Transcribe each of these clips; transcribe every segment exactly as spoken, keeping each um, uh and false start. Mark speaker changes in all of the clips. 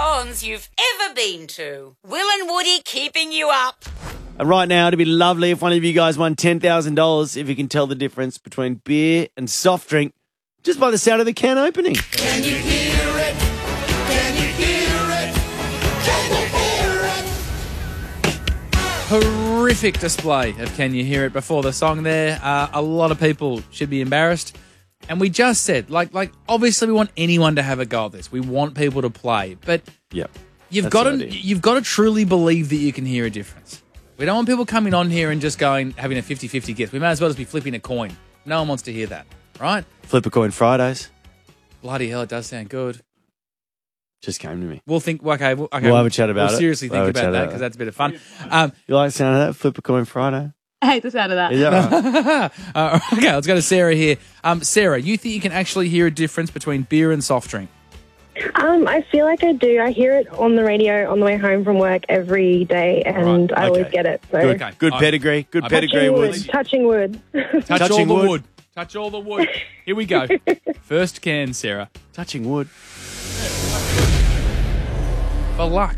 Speaker 1: cons you've ever been to. Will and Woody keeping you up.
Speaker 2: And right now, it'd be lovely if one of you guys won ten thousand dollars if you can tell the difference between beer and soft drink just by the sound of the can opening.
Speaker 3: Can you hear it? Can you hear it? Can you hear it?
Speaker 4: Horrific display of Can You Hear It before the song there. Uh, a lot of people should be embarrassed. And we just said, like, like obviously we want anyone to have a go at this. We want people to play. But
Speaker 2: yep,
Speaker 4: you've
Speaker 2: that's
Speaker 4: got
Speaker 2: the
Speaker 4: to
Speaker 2: idea.
Speaker 4: you've got to truly believe that you can hear a difference. We don't want people coming on here and just going, having a fifty-fifty guess. We may as well just be flipping a coin. No one wants to hear that, right?
Speaker 2: Flip a coin Fridays.
Speaker 4: Bloody hell, it does sound good.
Speaker 2: Just came to me.
Speaker 4: We'll think, okay, we'll, okay,
Speaker 2: We'll have a chat about
Speaker 4: we'll
Speaker 2: it.
Speaker 4: seriously
Speaker 2: We'll
Speaker 4: think
Speaker 2: have a
Speaker 4: about
Speaker 2: chat
Speaker 4: that
Speaker 2: about
Speaker 4: because
Speaker 2: it.
Speaker 4: that's a bit of fun. Um,
Speaker 2: You like the sound of that? Flip a coin Friday.
Speaker 5: I hate the sound of that.
Speaker 2: Is that right?
Speaker 4: uh, okay, let's go to Sarah here. Um, Sarah, you think you can actually hear a difference between beer and soft drink?
Speaker 6: Um, I feel like I do. I hear it on the radio on the way home from work every day, and
Speaker 4: Right,
Speaker 6: I always
Speaker 2: okay.
Speaker 6: get it. So.
Speaker 2: Good,
Speaker 4: Okay.
Speaker 2: good
Speaker 4: I-
Speaker 2: pedigree. Good
Speaker 4: I-
Speaker 2: pedigree,
Speaker 6: Touching
Speaker 2: Woods.
Speaker 6: wood. Touching wood.
Speaker 4: Touch
Speaker 2: Touching
Speaker 4: all the
Speaker 2: wood.
Speaker 4: wood. Touch all the wood. Here we go. First can, Sarah.
Speaker 2: Touching wood.
Speaker 4: For luck.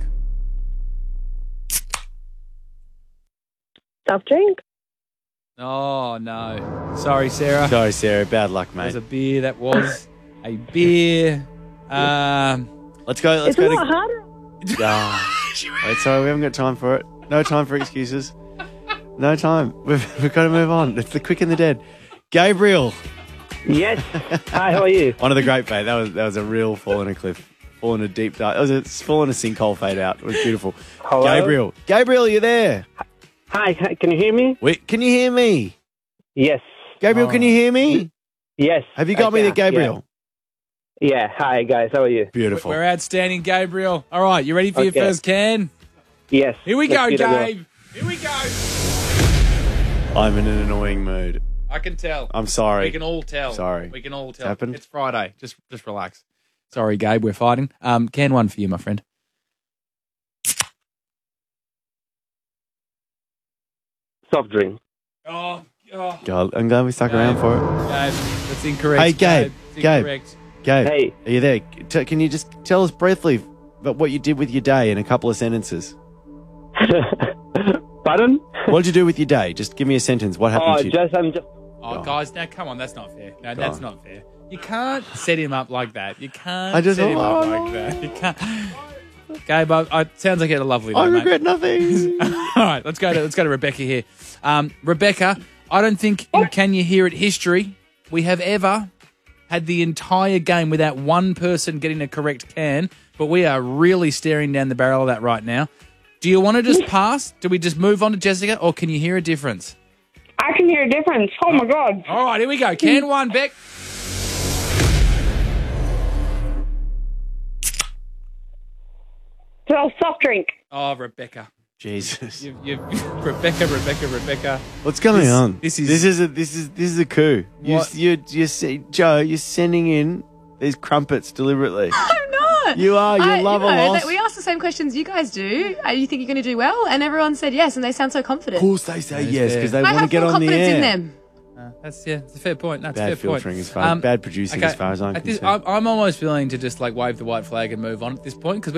Speaker 6: Soft drink.
Speaker 4: Oh, no. Sorry, Sarah.
Speaker 2: Sorry, Sarah. Bad luck,
Speaker 4: That was
Speaker 2: mate.
Speaker 4: a beer. That was a beer. Um,
Speaker 2: Let's go. Let's
Speaker 6: It's a
Speaker 2: go.
Speaker 6: lot
Speaker 2: To...
Speaker 6: harder.
Speaker 2: Ah. Wait, sorry, we haven't got time for it. No time for excuses. No time. We've, we've got to move on. It's the quick and the dead. Gabriel.
Speaker 7: Yes. Hi, how are you?
Speaker 2: One of the great fade. That was that was a real fall in a cliff. Fall in a deep dive. It was a fall in a sinkhole fade out. It was beautiful.
Speaker 7: Hello?
Speaker 2: Gabriel. Gabriel, you there?
Speaker 7: Hi, hi, can you hear me?
Speaker 2: Wait, can you hear me?
Speaker 7: Yes.
Speaker 2: Gabriel, can you hear me?
Speaker 7: Yes.
Speaker 2: Have you got
Speaker 7: I
Speaker 2: me there,
Speaker 7: can,
Speaker 2: Gabriel?
Speaker 7: Yeah. yeah. Hi, guys. How are you?
Speaker 2: Beautiful.
Speaker 4: we're outstanding, Gabriel. All right, you ready for your
Speaker 7: Okay.
Speaker 4: first can?
Speaker 7: Yes.
Speaker 4: Here we
Speaker 7: Let's
Speaker 4: go,
Speaker 7: give it a go.
Speaker 4: Gabe. Here we go.
Speaker 2: I'm in an annoying mood.
Speaker 4: I can tell.
Speaker 2: I'm sorry.
Speaker 4: We can all tell.
Speaker 2: Sorry.
Speaker 4: We can all tell.
Speaker 2: happened.
Speaker 4: It's Friday. Just just relax. Sorry, Gabe, we're fighting. Um, can one for you, my friend.
Speaker 7: Soft drink.
Speaker 4: Oh, oh.
Speaker 2: God, I'm glad we stuck around for it.
Speaker 4: Gabe, that's incorrect.
Speaker 2: Hey, Gabe,
Speaker 4: It's
Speaker 2: Gabe.
Speaker 4: incorrect.
Speaker 2: Gabe,
Speaker 7: Hey.
Speaker 2: are you there? T- can you just tell us briefly about what you did with your day in a couple of sentences?
Speaker 7: Pardon?
Speaker 2: What did you do with your day? Just give me a sentence. What happened
Speaker 7: Oh,
Speaker 2: to you?
Speaker 7: just I'm just.
Speaker 4: Oh,
Speaker 2: God.
Speaker 4: guys, now come on, that's not fair. No, that's
Speaker 2: God.
Speaker 4: not fair. You can't set him up like that. You can't
Speaker 2: I just-
Speaker 4: set him up
Speaker 2: oh,
Speaker 4: like that. You can't. Gabe, I, I, sounds like you had a lovely day,
Speaker 2: I
Speaker 4: mate.
Speaker 2: regret nothing.
Speaker 4: All right, let's go to let's go to Rebecca here. Um, Rebecca, I don't think in Can You Hear It history we have ever had the entire game without one person getting a correct can, but we are really staring down the barrel of that right now. Do you want to just pass? Do we just move on to Jessica, or can you hear a difference?
Speaker 6: I can hear a difference. Oh my god.
Speaker 4: All right, here we go. Can one, Beck.
Speaker 6: So soft drink.
Speaker 4: Oh, Rebecca.
Speaker 2: Jesus,
Speaker 4: You've, you've, Rebecca, Rebecca, Rebecca.
Speaker 2: what's going
Speaker 4: This-
Speaker 2: on?
Speaker 4: this is-
Speaker 2: this is a this is this is a coup. You,
Speaker 4: What?
Speaker 2: you you see, Joe, you're sending in these crumpets deliberately.
Speaker 5: I'm not.
Speaker 2: You are. You
Speaker 5: I,
Speaker 2: love
Speaker 5: you
Speaker 2: a
Speaker 5: know,
Speaker 2: loss.
Speaker 5: that we asked the same questions you guys do. Uh, you think you're going to do well? And everyone said yes, and they sound so confident.
Speaker 2: Of course, they say
Speaker 4: That is
Speaker 2: yes
Speaker 4: fair.
Speaker 2: because they
Speaker 5: I
Speaker 2: want to
Speaker 5: have
Speaker 2: get
Speaker 5: full
Speaker 2: on the
Speaker 5: confidence
Speaker 2: air.
Speaker 5: in them.
Speaker 4: Uh, that's yeah, it's a fair point. That's
Speaker 2: Bad
Speaker 4: a fair point.
Speaker 2: filtering as far,
Speaker 4: Um,
Speaker 2: bad producing
Speaker 4: okay,
Speaker 2: as far as I'm
Speaker 4: at this-
Speaker 2: concerned.
Speaker 4: I'm, I'm almost willing to just like wave the white flag and move on at this point because